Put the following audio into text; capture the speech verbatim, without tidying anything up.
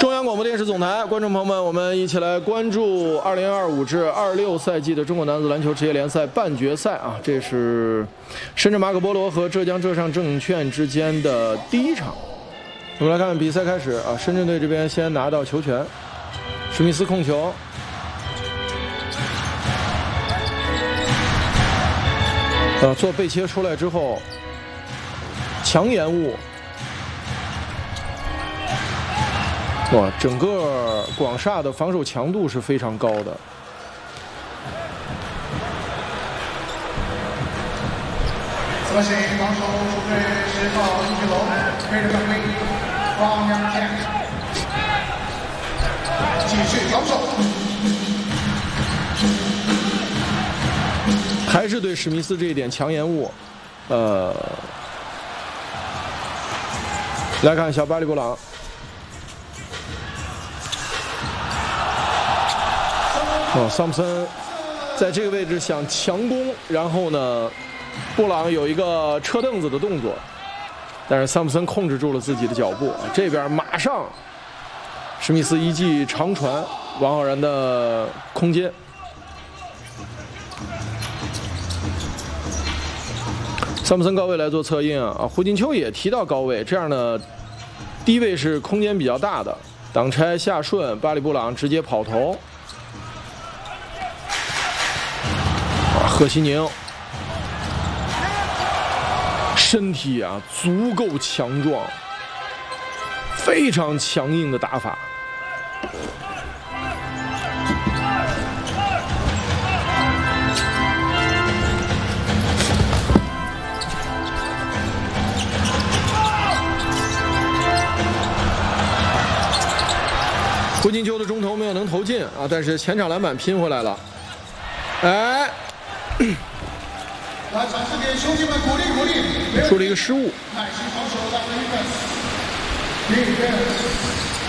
中央广播电视总台，观众朋友们，我们一起来关注二零二五至二六赛季的中国男子篮球职业联赛半决赛啊！这是深圳马可波罗和浙江浙上证券之间的第一场。我们来看比赛开始啊，深圳队这边先拿到球权，史密斯控球。 呃，做背切出来之后，强延误，哇，整个广厦的防守强度是非常高的。 泽鑫防守主队十号一九楼，黑人犯规，方阳健继续防守。 还是对史密斯这一点强延误，呃，来看小巴里布朗，哦，桑普森在这个位置想强攻，然后呢，布朗有一个车凳子的动作，但是桑普森控制住了自己的脚步，这边马上史密斯一记长传，王浩然的空接。 桑普森高位来做策应啊，胡金秋也提到高位，这样的低位是空间比较大的，挡拆下顺，巴里布朗直接跑投，啊，贺西宁身体啊足够强壮，非常强硬的打法。 胡金秋的中投没有能投进啊，但是前场篮板拼回来了。哎， 来场这边兄弟们鼓励鼓励， 出了一个失误。 耐心防守，来 defense，defense。